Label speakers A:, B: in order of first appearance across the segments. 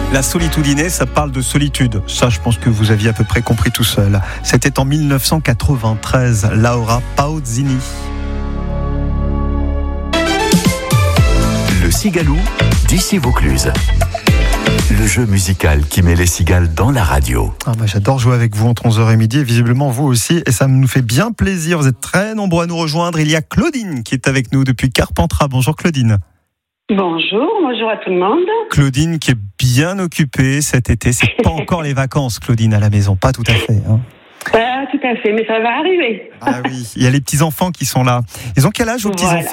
A: La solitudine, ça parle de solitude. Ça, je pense que vous aviez à peu près compris tout seul. C'était en 1993, Laura Pausini.
B: Le Cigaloud d'ici Vaucluse. Le jeu musical qui met les cigales dans la radio.
A: J'adore jouer avec vous entre 11h et midi, et visiblement vous aussi, et ça nous fait bien plaisir. Vous êtes très nombreux à nous rejoindre. Il y a Claudine qui est avec nous depuis Carpentras. Bonjour Claudine.
C: Bonjour à tout le monde.
A: Claudine qui est bien occupée cet été. C'est pas encore les vacances, Claudine, à la maison. Pas tout à fait.
C: Tout à fait, mais ça va arriver.
A: Ah oui, il y a les petits-enfants qui sont là. Ils ont quel âge, vos petits-enfants ?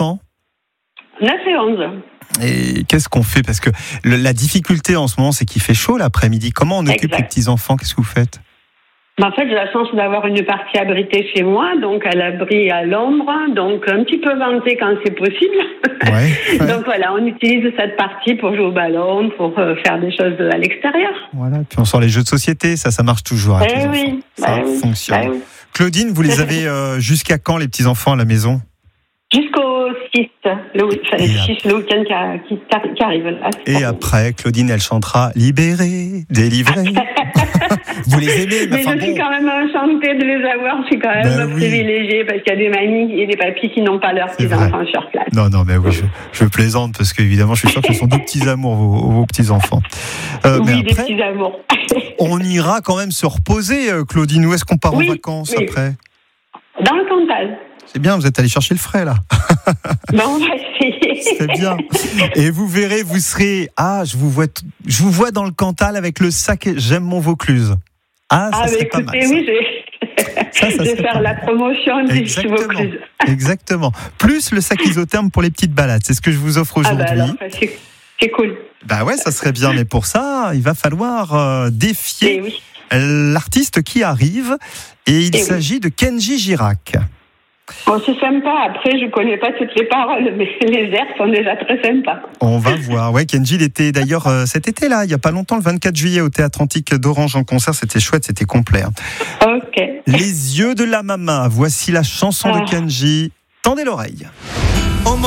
C: 9 et 11.
A: Et qu'est-ce qu'on fait ? Parce que la difficulté en ce moment, c'est qu'il fait chaud l'après-midi. Comment on occupe les petits-enfants ? Qu'est-ce que vous faites ?
C: En fait, j'ai la chance d'avoir une partie abritée chez moi, donc à l'abri, à l'ombre, donc un petit peu ventée quand c'est possible.
A: Ouais.
C: Donc voilà, on utilise cette partie pour jouer au ballon, pour faire des choses à l'extérieur.
A: Voilà, puis on sort les jeux de société, ça marche toujours. Ça fonctionne.
C: Oui.
A: Claudine, vous les avez jusqu'à quand les petits-enfants à la maison ?
C: Jusqu'au 6, le week-end qui arrive. Là,
A: et après, Claudine, elle chantera « Libérée, délivrée ». Vous les aimez,
C: mais je suis quand même enchantée de les avoir. Je suis quand même privilégiée parce qu'il y a des mamies et des papis qui n'ont pas leurs petits-enfants sur place.
A: Non, mais oui, je plaisante parce qu'évidemment, je suis sûr que ce sont deux petits amours, vos petits-enfants.
C: Oui, des petits amours.
A: On ira quand même se reposer, Claudine. Où est-ce qu'on part en vacances après ?
C: Dans le Cantal.
A: C'est bien, vous êtes allé chercher le frais, là.
C: On va essayer.
A: C'est bien. Et vous verrez, vous serez... je vous vois dans le Cantal avec le sac « J'aime mon Vaucluse ». Ça serait pas mal.
C: Oui, je vais faire la promotion du Vaucluse.
A: Exactement. Plus le sac isotherme pour les petites balades. C'est ce que je vous offre aujourd'hui.
C: Alors, c'est cool.
A: Ouais, ça serait bien. Mais pour ça, il va falloir défier l'artiste qui arrive. Et il s'agit de Kenji Girac.
C: C'est sympa. Après, je connais pas toutes les paroles, mais les airs sont déjà très sympas.
A: On va voir. Ouais, Kenji, il était d'ailleurs cet été là, il y a pas longtemps, le 24 juillet au Théâtre Antique d'Orange en concert. C'était chouette, c'était complet.
C: Ok.
A: Les yeux de la maman. Voici la chanson de Kenji. Tendez l'oreille.